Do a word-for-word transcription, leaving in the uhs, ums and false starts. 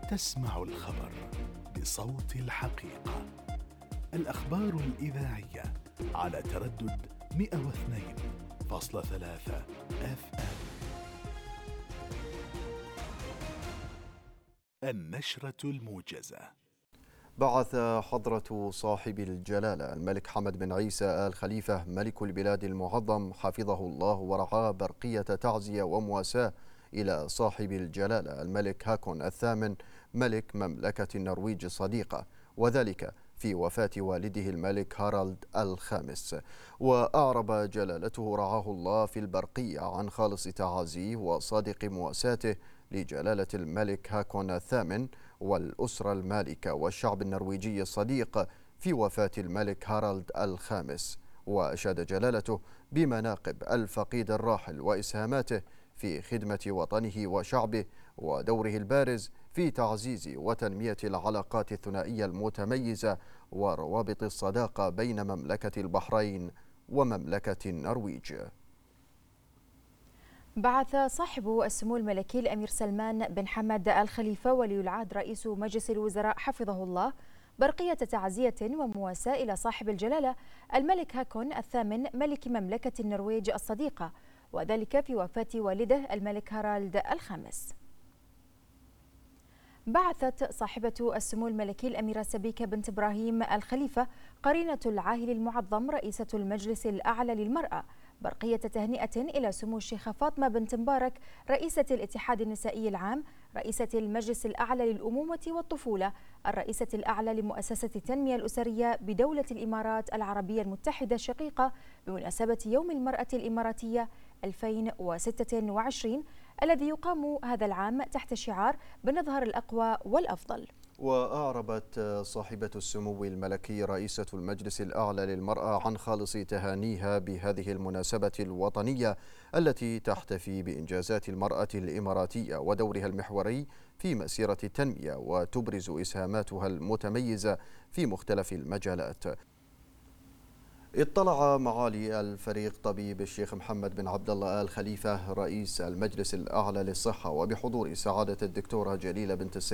تسمع الخبر بصوت الحقيقة. الأخبار الإذاعية على تردد مئة واثنين فاصلة ثلاثة اف ام. النشرة الموجزة. بعث حضرة صاحب الجلالة الملك حمد بن عيسى آل خليفة ملك البلاد المعظم حفظه الله ورعاه برقية تعزية ومواساة إلى صاحب الجلالة الملك هاكون الثامن ملك مملكة النرويج الصديقة، وذلك في وفاة والده الملك هارالد الخامس. وأعرب جلالته رعاه الله في البرقية عن خالص تعازيه وصادق مواساته لجلالة الملك هاكون الثامن والأسرة المالكة والشعب النرويجي الصديق في وفاة الملك هارالد الخامس، وأشاد جلالته بمناقب الفقيد الراحل وإسهاماته في خدمة وطنه وشعبه ودوره البارز في تعزيز وتنمية العلاقات الثنائية المتميزة وروابط الصداقة بين مملكة البحرين ومملكة النرويج. بعث صاحب السمو الملكي الأمير سلمان بن حمد آل خليفة ولي العهد رئيس مجلس الوزراء حفظه الله برقية تعزية ومواساة إلى صاحب الجلالة الملك هاكون الثامن ملك مملكة النرويج الصديقة، وذلك في وفاة والده الملك هارالد الخامس. بعثت صاحبة السمو الملكي الأميرة سبيكة بنت إبراهيم الخليفة قرينة العاهل المعظم رئيسة المجلس الأعلى للمرأة برقية تهنئة إلى سمو الشيخة فاطمة بنت مبارك رئيسة الاتحاد النسائي العام، رئيسة المجلس الأعلى للأمومة والطفولة، الرئيسة الأعلى لمؤسسة التنمية الأسرية بدولة الإمارات العربية المتحدة الشقيقة بمناسبة يوم المرأة الإماراتية ألفين وستة وعشرين الذي يقام هذا العام تحت شعار بنظهر الأقوى والأفضل. وأعربت صاحبة السمو الملكي رئيسة المجلس الأعلى للمرأة عن خالص تهانيها بهذه المناسبة الوطنية التي تحتفي بإنجازات المرأة الإماراتية ودورها المحوري في مسيرة التنمية وتبرز إسهاماتها المتميزة في مختلف المجالات. اطلع معالي الفريق طبيب الشيخ محمد بن عبد الله آل خليفة رئيس المجلس الأعلى للصحة وبحضور سعادة الدكتورة جليلة بنت السيد